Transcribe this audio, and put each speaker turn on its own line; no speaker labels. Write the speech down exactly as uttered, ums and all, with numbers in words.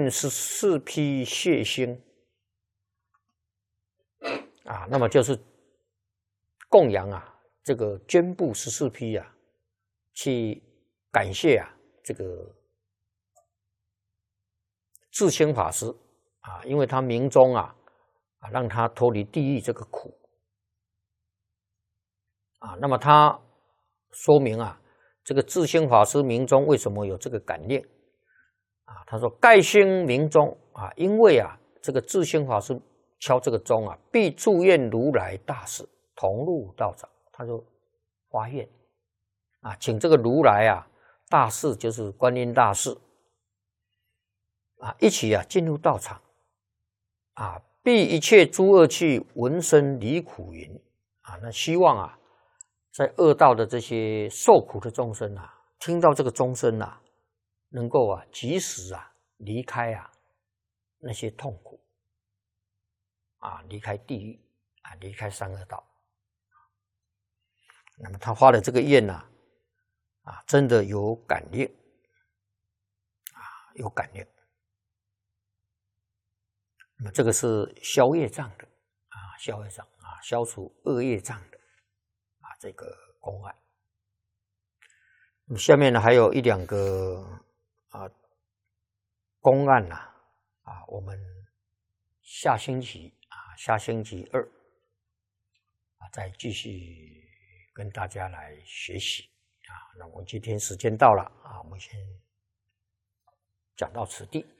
念十四批谢星啊，那么就是供养啊这个捐布十四批啊，去感谢啊这个智兴法师啊，因为他明宗啊啊让他脱离地狱这个苦啊，那么他说明啊这个智兴法师明宗为什么有这个感念啊？他说盖兴明宗啊，因为啊这个智兴法师敲这个钟啊，必祝愿如来大士同入道场，他就发愿啊，请这个如来啊大士就是观音大士啊，一起啊进入道场啊，避一切诸恶趣，闻声离苦云啊，那希望啊在恶道的这些受苦的众生啊，听到这个钟声啊，能够啊及时啊离开啊那些痛苦啊，离开地狱啊，离开三恶道。那么他发的这个愿呢、啊，啊，真的有感应啊，有感应。那么这个是消业障的啊，消业障啊，消除恶业障的啊，这个公案。那么下面呢还有一两个啊公案呐 啊, 啊，我们下星期啊，下星期二啊再继续跟大家来学习啊。那我们今天时间到了啊，我们先讲到此地。